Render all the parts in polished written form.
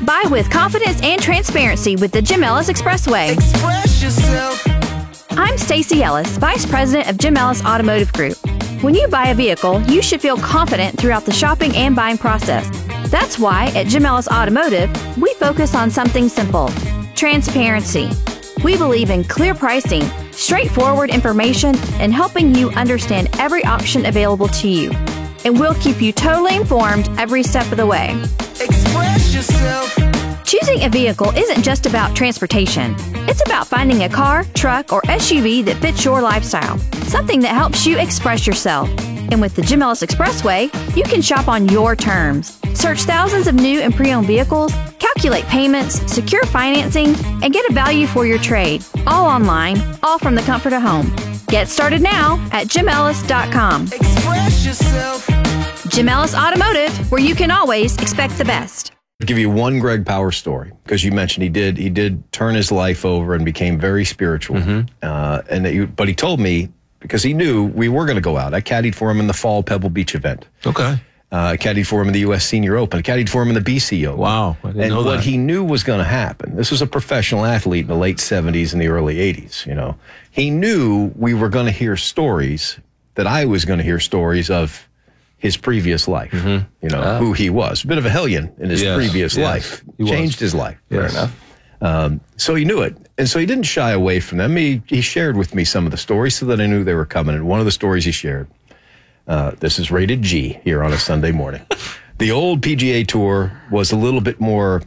Buy with confidence and transparency with the Jim Ellis Expressway. Express yourself. I'm Stacey Ellis, Vice President of Jim Ellis Automotive Group. When you buy a vehicle, you should feel confident throughout the shopping and buying process. That's why at Jim Ellis Automotive, we focus on something simple: transparency. We believe in clear pricing, straightforward information, and helping you understand every option available to you. And we'll keep you totally informed every step of the way. Express yourself. Choosing a vehicle isn't just about transportation. It's about finding a car, truck, or SUV that fits your lifestyle, something that helps you express yourself. And with the Jim Ellis Expressway, you can shop on your terms. Search thousands of new and pre-owned vehicles, calculate payments, secure financing, and get a value for your trade. All online, all from the comfort of home. Get started now at jimellis.com. Express yourself. Jim Ellis Automotive, where you can always expect the best. I'll give you one Greg Powers story, because you mentioned he did turn his life over and became very spiritual. But he told me, because he knew we were going to go out. I caddied for him in the fall Pebble Beach event. Okay. I caddied for him in the U.S. Senior Open. I caddied for him in the BC Open. Wow. I didn't know that. What he knew was going to happen, this was a professional athlete in the late 70s and the early 80s, you know. He knew we were going to hear stories, that I was going to hear stories of his previous life, who he was. A bit of a hellion in his previous life. Changed his life. Fair enough. So he knew it. And so he didn't shy away from them. He shared with me some of the stories so that I knew they were coming. And one of the stories he shared, this is rated G here on a Sunday morning. The old PGA Tour was a little bit more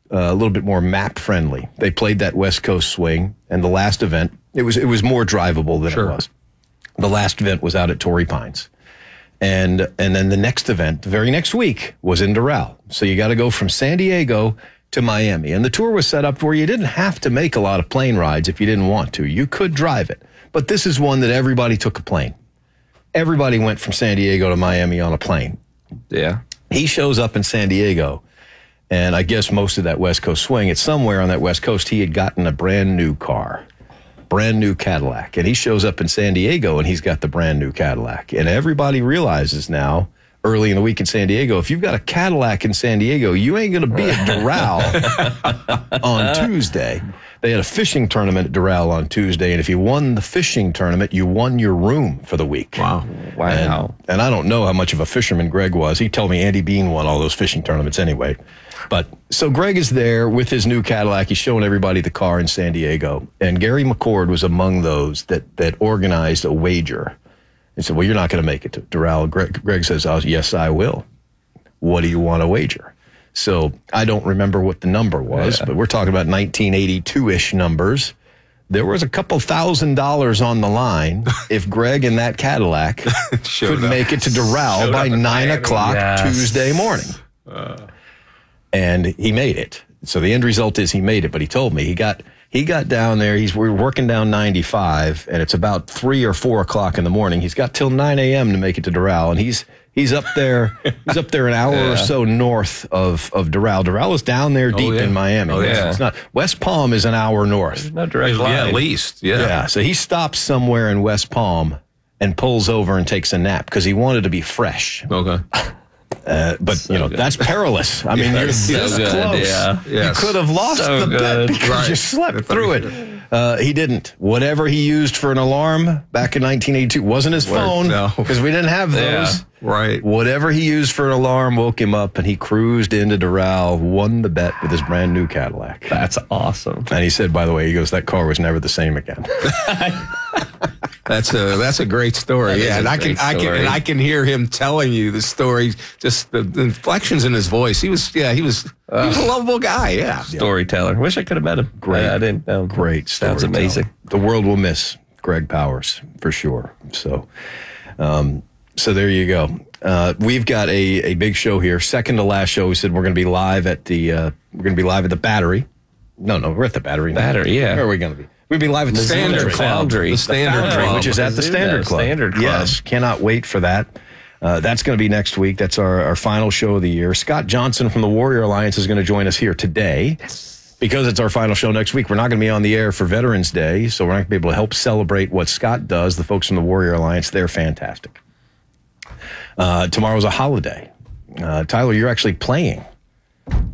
map friendly. They played that West Coast swing, and the last event, it was more drivable than it was. The last event was out at Torrey Pines. And then the next event, the very next week, was in Doral. So you got to go from San Diego to Miami. And the tour was set up where you didn't have to make a lot of plane rides if you didn't want to. You could drive it. But this is one that everybody took a plane. Everybody went from San Diego to Miami on a plane. Yeah. He shows up in San Diego, and I guess most of that West Coast swing, it's somewhere on that West Coast, he had gotten a brand new car. Brand new Cadillac. And he shows up in San Diego and he's got the brand new Cadillac. And everybody realizes now, early in the week in San Diego, if you've got a Cadillac in San Diego, you ain't going to be at Doral on Tuesday. They had a fishing tournament at Doral on Tuesday, and if you won the fishing tournament, you won your room for the week. Wow. And I don't know how much of a fisherman Greg was. He told me Andy Bean won all those fishing tournaments anyway. But so Greg is there with his new Cadillac. He's showing everybody the car in San Diego. And Gary McCord was among those that organized a wager. He said, well, you're not going to make it to Doral. Greg says, oh, yes, I will. What do you want to wager? So I don't remember what the number was, but we're talking about 1982-ish numbers. There was a couple $1,000 on the line if Greg in that Cadillac could make it to Doral by 9 o'clock Tuesday morning. And he made it. So the end result is he made it, but he told me he got down there. We're working down 95, and it's about 3 or 4 o'clock in the morning. He's got till 9 a.m. to make it to Doral, and he's up there. He's up there an hour or so north of Doral. Doral is down there deep in Miami. It's not. West Palm is an hour north. No direct line. Yeah, at least. Yeah. So he stops somewhere in West Palm and pulls over and takes a nap because he wanted to be fresh. Okay. But that's perilous. I mean, you're this close. Yeah. Yes. You could have lost the bet because you slept through it. He didn't. Whatever he used for an alarm back in 1982 wasn't his phone because we didn't have those. Yeah, right. Whatever he used for an alarm woke him up, and he cruised into Doral, won the bet with his brand new Cadillac. That's awesome. And he said, by the way, he goes, that car was never the same again. That's a great story. And I can hear him telling you the story, just the inflections in his voice. He was a lovable guy. Yeah. Storyteller. Wish I could have met him. Great. I didn't know. Great story. Sounds amazing. The world will miss Greg Powers for sure. So, so there you go. We've got a big show here. Second to last show. We said we're going to be live at the Battery. No, we're at the Battery. Battery, yeah. Where are we going to be? We'd be live at the Standard Club. The Standard Club, which is at the Standard Club. Standard Club. Yes, cannot wait for that. That's going to be next week. That's our final show of the year. Scott Johnson from the Warrior Alliance is going to join us here today. Yes. Because it's our final show next week. We're not going to be on the air for Veterans Day, so we're not going to be able to help celebrate what Scott does. The folks from the Warrior Alliance, they're fantastic. Tomorrow's a holiday. Tyler, you're actually playing